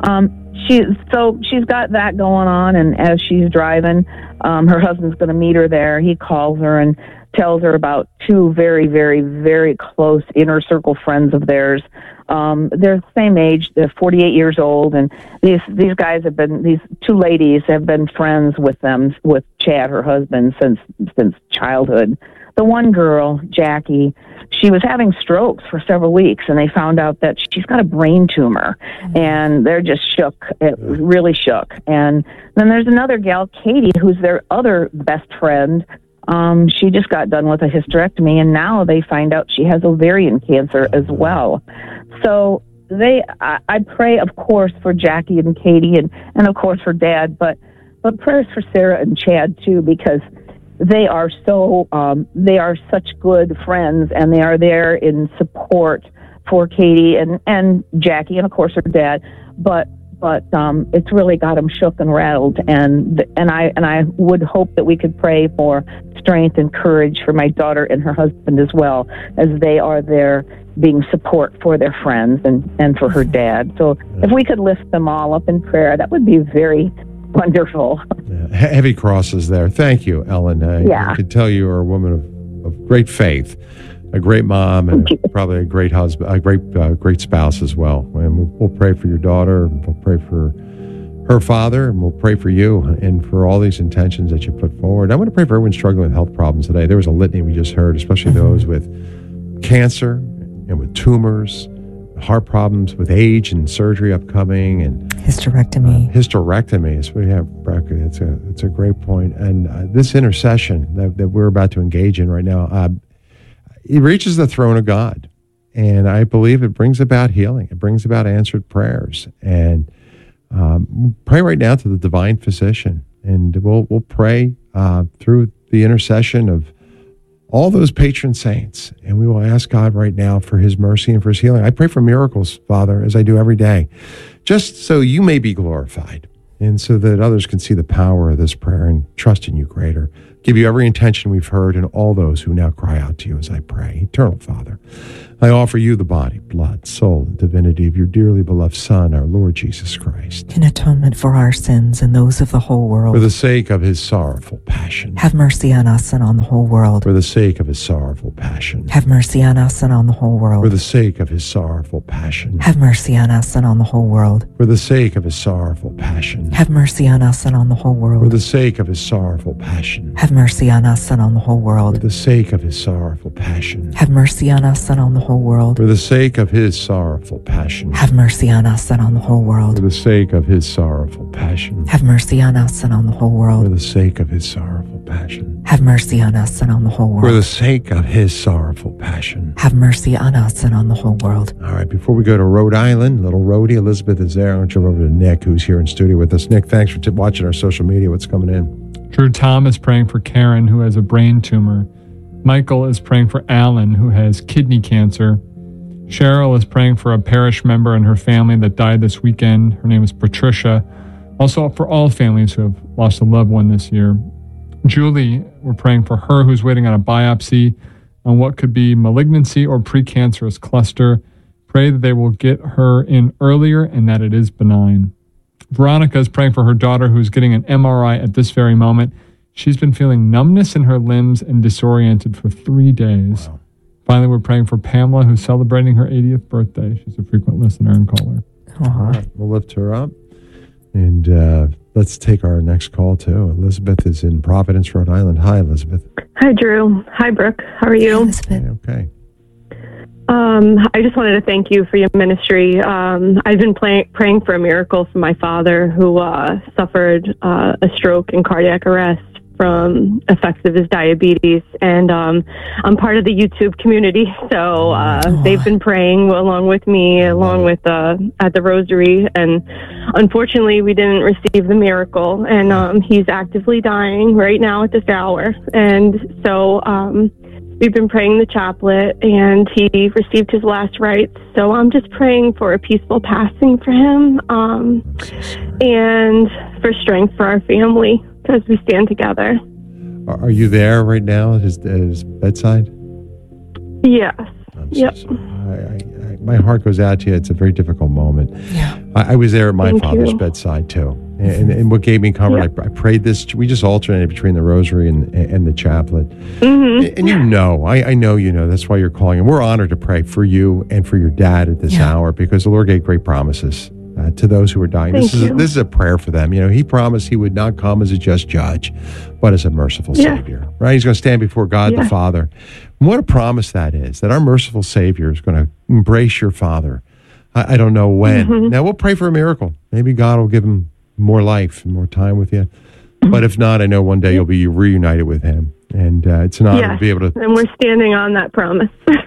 she's got that going on, and as she's driving, her husband's going to meet her there. He calls her and tells her about two very, very, very close inner circle friends of theirs. They're the same age. They're 48 years old, and these two ladies have been friends with Chad, her husband, since childhood. The one girl, Jackie, she was having strokes for several weeks, and they found out that she's got a brain tumor, and they're just shook, really shook. And then there's another gal, Katie, who's their other best friend. She just got done with a hysterectomy, and now they find out she has ovarian cancer as well. So I pray, of course, for Jackie and Katie, and of course for Dad, but prayers for Sarah and Chad too, because they are such good friends, and they are there in support for Katie and Jackie, and of course her dad. But it's really got them shook and rattled, and I would hope that we could pray for strength and courage for my daughter and her husband as well, as they are there being support for their friends and for her dad. So if we could lift them all up in prayer, that would be very wonderful. Yeah, heavy crosses there. Thank you, Ellen. I could tell you are a woman of great faith, a great mom, and probably a great husband, a great spouse as well. And we'll pray for your daughter, we'll pray for her father, and we'll pray for you and for all these intentions that you put forward. I want to pray for everyone struggling with health problems today. There was a litany we just heard, especially those with cancer and with tumors, heart problems, with age and surgery upcoming, and hysterectomy. Hysterectomy. So we have, it's a great point. And this intercession that we're about to engage in right now, it reaches the throne of God, and I believe it brings about healing. It brings about answered prayers, and pray right now to the divine physician, and we'll pray through the intercession of all those patron saints. And we will ask God right now for his mercy and for his healing. I pray for miracles, Father, as I do every day, just so you may be glorified and so that others can see the power of this prayer and trust in you greater. Give you every intention we've heard and all those who now cry out to you as I pray. Eternal Father, I offer you the body, blood, soul, and divinity of your dearly beloved Son, our Lord Jesus Christ. In atonement for our sins and those of the whole world. For the sake of his sorrowful passion. Have mercy on us and on the whole world. For the sake of his sorrowful passion. Have mercy on us and on the whole world. For the sake of his sorrowful passion. Have mercy on us and on the whole world. For the sake of his sorrowful passion. Have mercy on us and on the whole world. For the sake of his sorrowful passion. Have mercy on us and on the whole world. For the sake of his sorrowful passion. Have mercy on us and on the whole world. For the sake of his sorrowful passion. Have mercy on us and on the whole world. For the sake of his sorrowful passion. Have mercy on us and on the whole world. For the sake of his sorrowful passion. Have mercy on us and on the whole world. For the sake of his sorrowful passion. Have mercy on us and on the whole world. All right, before we go to Rhode Island, little Rhodey, Elizabeth is there. I'm going to jump over to Nick, who's here in studio with us. Nick, thanks for watching our social media. What's coming in? Drew Tom is praying for Karen, who has a brain tumor. Michael is praying for Alan, who has kidney cancer. Cheryl is praying for a parish member and her family that died this weekend. Her name is Patricia. Also for all families who have lost a loved one this year. Julie, we're praying for her who's waiting on a biopsy on what could be malignancy or precancerous cluster. Pray that they will get her in earlier and that it is benign. Veronica is praying for her daughter who's getting an MRI at this very moment. She's been feeling numbness in her limbs and disoriented for 3 days. Wow. Finally, we're praying for Pamela, who's celebrating her 80th birthday. She's a frequent listener and caller. All right, we'll lift her up. And let's take our next call, too. Elizabeth is in Providence, Rhode Island. Hi, Elizabeth. Hi, Drew. Hi, Brooke. How are you? Okay. I just wanted to thank you for your ministry. I've been praying for a miracle for my father who suffered a stroke and cardiac arrest from effects of his diabetes. And I'm part of the YouTube community, so they've been praying along with me, along with at the Rosary. And unfortunately, we didn't receive the miracle. And he's actively dying right now at this hour. And so we've been praying the chaplet, and he received his last rites. So I'm just praying for a peaceful passing for him and for strength for our family as we stand together. Are you there right now at his bedside? Yes. Yep. My heart goes out to you. It's a very difficult moment. Yeah. I was there at my father's bedside, too. And what gave me comfort, I prayed this. We just alternated between the rosary and the chaplet. Mm-hmm. And I know you know. That's why you're calling. And we're honored to pray for you and for your dad at this hour, because the Lord gave great promises to those who are dying. This is a prayer for them. You know, he promised he would not come as a just judge, but as a merciful Savior. Right? He's going to stand before God the Father. And what a promise that is, that our merciful Savior is going to embrace your father. I don't know when. Mm-hmm. Now, we'll pray for a miracle. Maybe God will give him more life and more time with you. But if not, I know one day you'll be reunited with him. And it's an honor to be able to. And we're standing on that promise.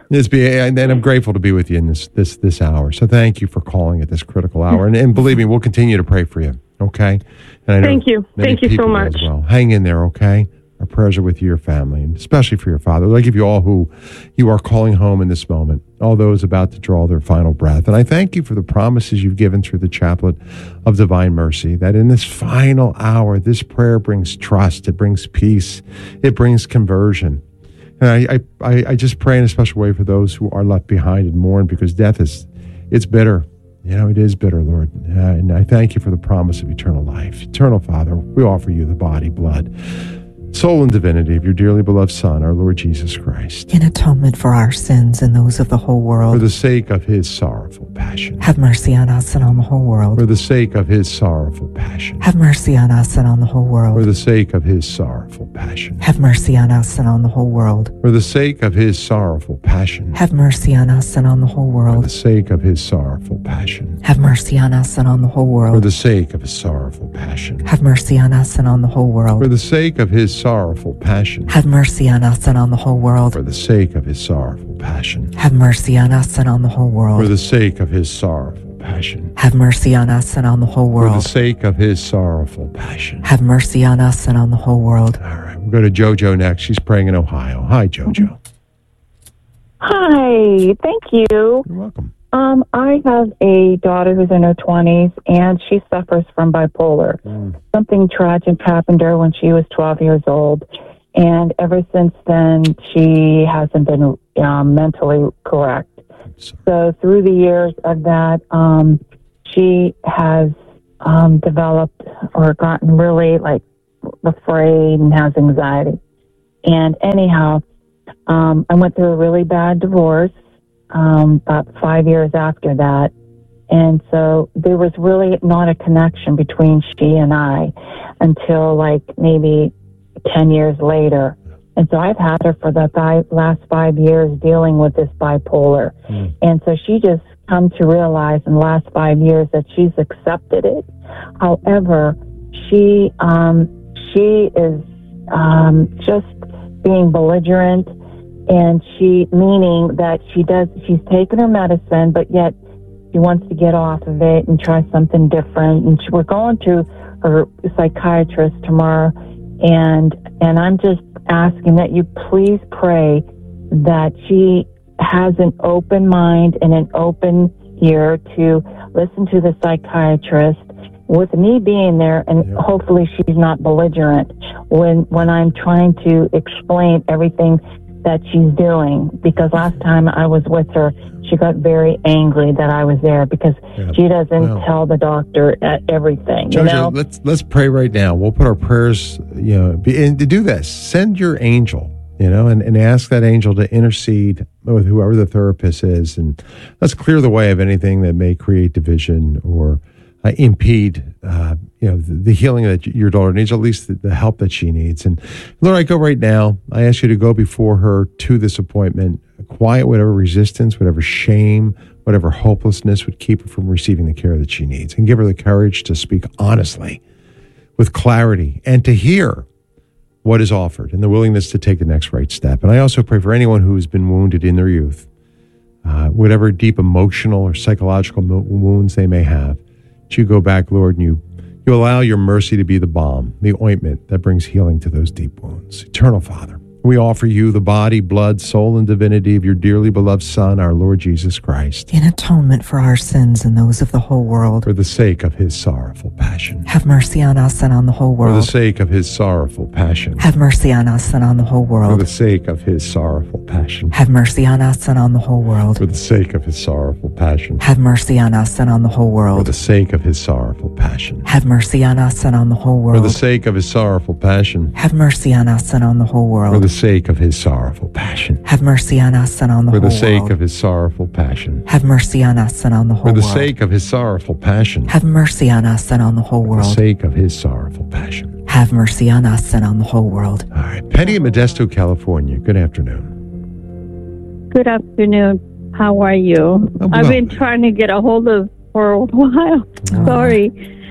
And I'm grateful to be with you in this hour. So thank you for calling at this critical hour. And believe me, we'll continue to pray for you. Okay? And I know thank you. Thank you so much. Well. Hang in there, okay? Our prayers are with you, your family, and especially for your father. I give you all who you are calling home in this moment, all those about to draw their final breath. And I thank you for the promises you've given through the chaplet of divine mercy, that in this final hour, this prayer brings trust, it brings peace, it brings conversion. And I just pray in a special way for those who are left behind and mourn, because death it's bitter. You know, it is bitter, Lord. And I thank you for the promise of eternal life. Eternal Father, we offer you the body, blood, soul, and divinity of your dearly beloved Son, our Lord Jesus Christ. In atonement for our sins and those of the whole world. For the sake of his sorrowful passion. Have mercy on us and on the whole world. For the sake of his sorrowful passion. Have mercy on us and on the whole world. For the sake of his sorrowful passion. Have mercy on us and on the whole world. For the sake of his sorrowful passion. Have mercy on us and on the whole world. For the sake of his sorrowful passion. Have mercy on us and on the whole world. For the sake of his sorrowful passion. Have mercy on us and on the whole world. For the sake of his sorrowful passion. Have mercy on us and on the whole world. For the sake of his sorrowful passion. Have mercy on us and on the whole world. For the sake of his sorrowful passion. Have mercy on us and on the whole For world. the sake of his sorrowful passion. Have mercy on us and on the whole world. All right, we'll go to JoJo next. She's praying in Ohio. Hi, JoJo. Hi, thank you. You're welcome. I have a daughter who's in her 20s, and she suffers from bipolar. Something tragic happened to her when she was 12 years old, and ever since then, she hasn't been mentally correct. So through the years of that, she has developed or gotten really, afraid and has anxiety. And anyhow, I went through a really bad divorce about 5 years after that. And so there was really not a connection between she and I until maybe 10 years later. And so I've had her for the last 5 years dealing with this bipolar. And so she just come to realize in the last 5 years that she's accepted it. However, she is just being belligerent, and meaning that she's taken her medicine, but yet she wants to get off of it and try something different. And we're going to her psychiatrist tomorrow, and I'm just asking that you please pray that she has an open mind and an open ear to listen to the psychiatrist, with me being there, and hopefully she's not belligerent when I'm trying to explain everything that she's doing. Because last time I was with her, she got very angry that I was there because she doesn't tell the doctor everything. JoJo, let's pray right now. We'll put our prayers, and to do this, send your angel, and ask that angel to intercede with whoever the therapist is, and let's clear the way of anything that may create division or impede, the healing that your daughter needs, at least the help that she needs. And Lord, I go right now. I ask you to go before her to this appointment, quiet whatever resistance, whatever shame, whatever hopelessness would keep her from receiving the care that she needs, and give her the courage to speak honestly, with clarity, and to hear what is offered, and the willingness to take the next right step. And I also pray for anyone who has been wounded in their youth, whatever deep emotional or psychological wounds they may have. You go back, Lord, and you allow your mercy to be the balm, the ointment that brings healing to those deep wounds. Eternal Father, we offer you the body, blood, soul, and divinity of your dearly beloved Son, our Lord Jesus Christ, in atonement for our sins and those of the whole world. For the sake of his sorrowful passion. Have mercy on us and on the whole world. For the sake of his sorrowful passion. Have mercy on us and on the whole world. For the sake of his sorrowful passion. Have mercy on us and on the whole world. For the sake of his sorrowful passion. Have mercy on us and on the whole world. For the sake of his sorrowful passion. Have mercy on us and on the whole world. For the sake of his sorrowful passion. Have mercy on us and on the whole world. For the sake of his sorrowful passion. Have mercy on us and on the whole world. For the sake of his sorrowful passion. Have mercy on us and on the whole world. For the world. sake of his sorrowful passion. Have mercy on us and on the whole world. For the sake of his sorrowful passion. Have mercy on us and on the whole world. All right. Penny in Modesto, California. Good afternoon. Good afternoon. How are you? I've been trying to get a hold of for a while. Sorry.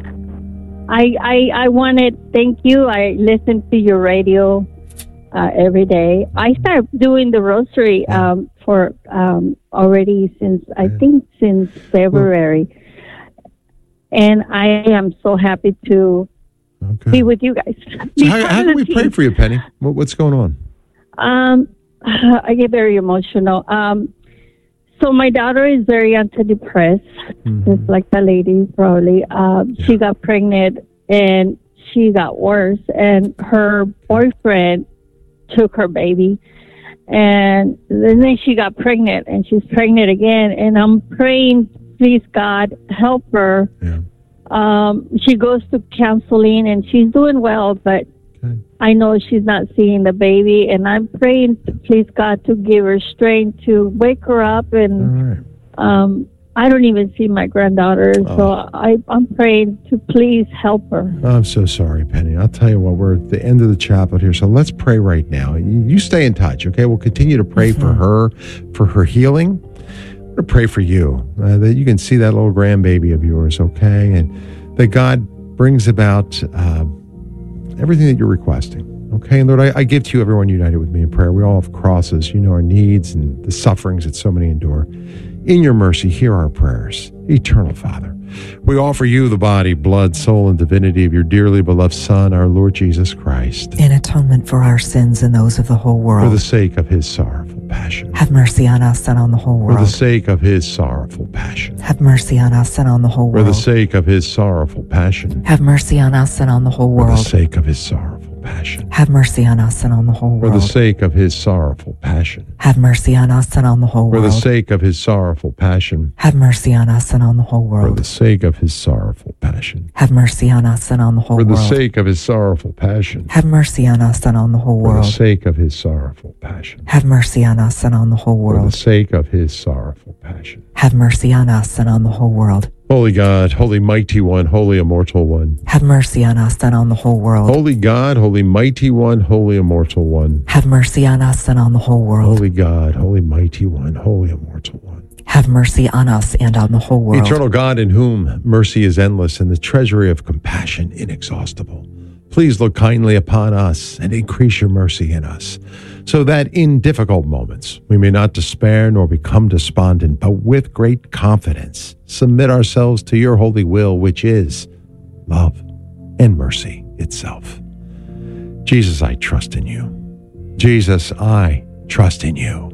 I want to thank you. I listen to your radio every day. I started doing the rosary for already since February, and I am so happy to be with you guys. So how can we pray for you, Penny? What's going on? I get very emotional. So my daughter is very antidepressed, just like the lady probably. She got pregnant and she got worse, and her boyfriend took her baby, and then she got pregnant, and she's pregnant again. And I'm praying, please God, help her. She goes to counseling and she's doing well, but I know she's not seeing the baby, and I'm praying, please God, to give her strength to wake her up. And I don't even see my granddaughter, so I'm praying to please help her. I'm so sorry, Penny. I'll tell you what, we're at the end of the chaplet here, so let's pray right now. You stay in touch, okay? We'll continue to pray for her healing. I'm going to pray for you, that you can see that little grandbaby of yours, okay? And that God brings about everything that you're requesting. Okay, and Lord, I give to you everyone united with me in prayer. We all have crosses, our needs and the sufferings that so many endure. In your mercy, hear our prayers. Eternal Father, we offer you the body, blood, soul, and divinity of your dearly beloved Son, our Lord Jesus Christ, in atonement for our sins and those of the whole world. For the sake of his sorrowful passion. Have mercy on us and on the whole world. For the sake of his sorrowful passion. Have mercy on us and on the whole world. For the sake of his sorrowful passion. Have mercy on us and on the whole world. For the sake of his sorrowful passion. Have mercy on us and on the whole world. For the sake of his sorrowful passion. Have mercy on us and on the whole world. For the sake of his sorrowful passion. Have mercy on us and on the whole world. For the sake of his sorrowful passion. Have mercy on us and on the whole world. For the world. sake of his sorrowful passion. Have mercy on us and on the whole world. For the sake of his sorrowful passion. Have mercy on us and on the whole world. For the sake of his sorrowful passion. Have mercy on us and on the whole world. Holy God, holy mighty one, holy immortal one. Have mercy on us and on the whole world. Holy God, holy mighty one, holy immortal one. Have mercy on us and on the whole world. Holy God, holy mighty one, holy immortal one. Have mercy on us and on the whole world. Eternal God, in whom mercy is endless and the treasury of compassion inexhaustible, please look kindly upon us and increase your mercy in us, so that in difficult moments we may not despair nor become despondent, but with great confidence submit ourselves to your holy will, which is love and mercy itself. Jesus, I trust in you. Jesus, I trust in you.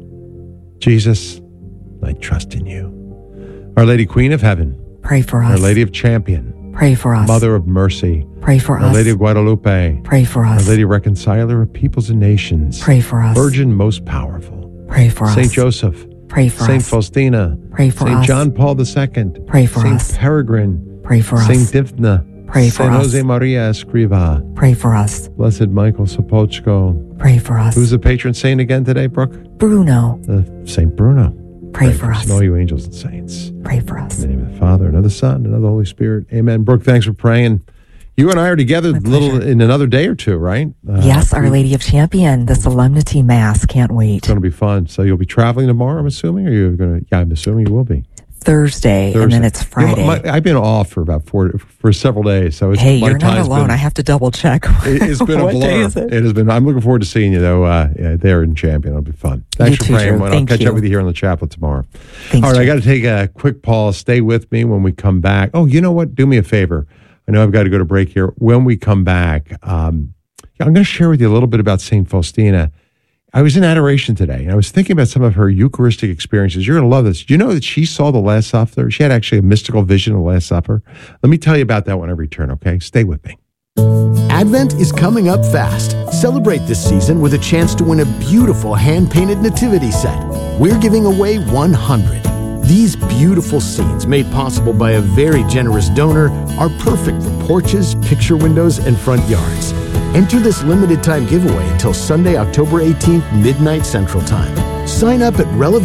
Jesus, I trust in you. Our Lady Queen of Heaven, pray for us. Our Lady of Champion, pray for us. Mother of Mercy, pray for us. Our Lady of Guadalupe, pray for us. Our Lady Reconciler of Peoples and Nations, pray for us. Virgin most powerful, pray for us. Saint Joseph, pray for Saint us. Faustina, pray for Saint us. John Paul II, pray for Saint us. Peregrine, pray for Saint us. Dymphna, pray for Saint us. Jose Maria Escriva, pray for us. Blessed Michael Sopochko, pray for us. Who's the patron saint again today, Brooke? Bruno, Saint Bruno. pray for us. And all you angels and saints. Pray for us. In the name of the Father, and of the Son, and of the Holy Spirit. Amen. Brooke, thanks for praying. You and I are together in another day or two, right? Yes, Our Lady of Champion, the Solemnity Mass. Can't wait. It's going to be fun. So you'll be traveling tomorrow, I'm assuming, or you're going to? Yeah, I'm assuming you will be. Thursday, and then it's Friday. You know, I've been off for about for several days, so it's, hey, my you're not time's alone. been- I have to double check. It's been a What blur. day is it? It has been. I'm looking forward to seeing you though. There in Champion, it'll be fun. Thanks for too, praying. Drew. I'll Thank catch you. up with you here on the chaplet tomorrow. Thanks, All right, I Drew. got to take a quick pause. Stay with me when we come back. Oh, you know what? Do me a favor. I know I've got to go to break here. When we come back, I'm going to share with you a little bit about Saint Faustina. I was in adoration today, and I was thinking about some of her Eucharistic experiences. You're going to love this. Do you know that she saw the Last Supper? She had actually a mystical vision of the Last Supper. Let me tell you about that when I return, okay? Stay with me. Advent is coming up fast. Celebrate this season with a chance to win a beautiful hand-painted nativity set. We're giving away 100. These beautiful scenes, made possible by a very generous donor, are perfect for porches, picture windows, and front yards. Enter this limited-time giveaway until Sunday, October 18th, midnight Central Time. Sign up at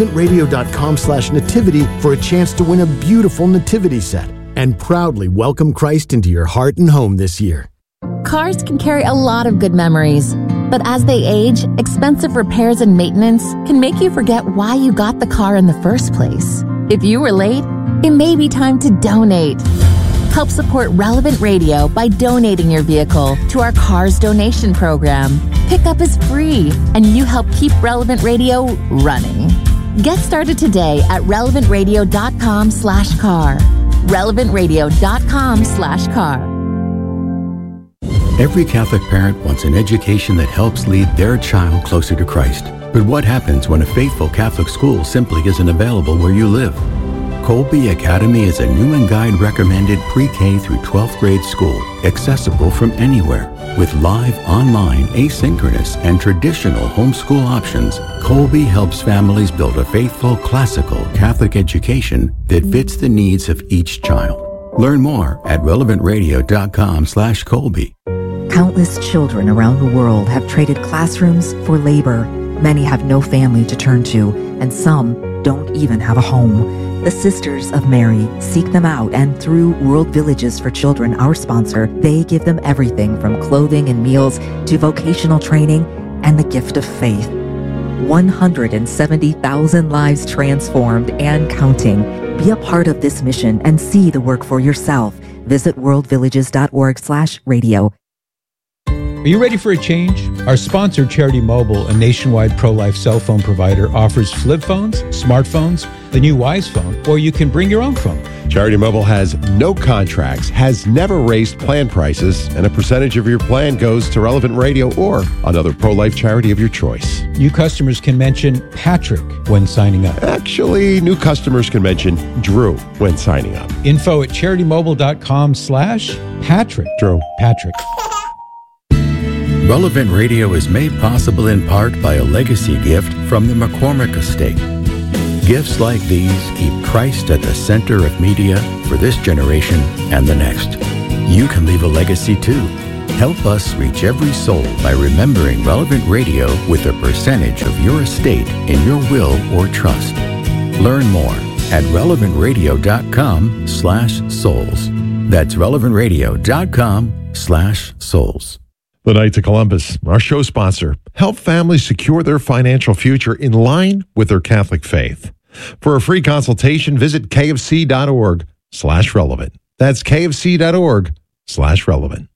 relevantradio.com/nativity for a chance to win a beautiful nativity set and proudly welcome Christ into your heart and home this year. Cars can carry a lot of good memories, but as they age, expensive repairs and maintenance can make you forget why you got the car in the first place. If you were late, it may be time to donate. Help support Relevant Radio by donating your vehicle to our Cars Donation Program. Pickup is free, and you help keep Relevant Radio running. Get started today at relevantradio.com/car. relevantradio.com/car. Every Catholic parent wants an education that helps lead their child closer to Christ. But what happens when a faithful Catholic school simply isn't available where you live? Colby Academy is a Newman Guide recommended pre-K through 12th grade school, accessible from anywhere. With live, online, asynchronous, and traditional homeschool options, Colby helps families build a faithful, classical Catholic education that fits the needs of each child. Learn more at relevantradio.com/Colby. Countless children around the world have traded classrooms for labor. Many have no family to turn to, and some don't even have a home. The Sisters of Mary seek them out, and through World Villages for Children, our sponsor, they give them everything from clothing and meals to vocational training and the gift of faith. 170,000 lives transformed and counting. Be a part of this mission and see the work for yourself. Visit worldvillages.org/radio. Are you ready for a change? Our sponsor, Charity Mobile, a nationwide pro-life cell phone provider, offers flip phones, smartphones, the new Wise phone, or you can bring your own phone. Charity Mobile has no contracts, has never raised plan prices, and a percentage of your plan goes to Relevant Radio or another pro-life charity of your choice. New customers can mention Patrick when signing up. Actually, new customers can mention Drew when signing up. Info at CharityMobile.com/Patrick. Drew. Patrick. Relevant Radio is made possible in part by a legacy gift from the McCormick Estate. Gifts like these keep Christ at the center of media for this generation and the next. You can leave a legacy too. Help us reach every soul by remembering Relevant Radio with a percentage of your estate in your will or trust. Learn more at relevantradio.com/souls. That's relevantradio.com/souls. The Knights of Columbus, our show sponsor, help families secure their financial future in line with their Catholic faith. For a free consultation, visit kfc.org/relevant. That's kfc.org/relevant.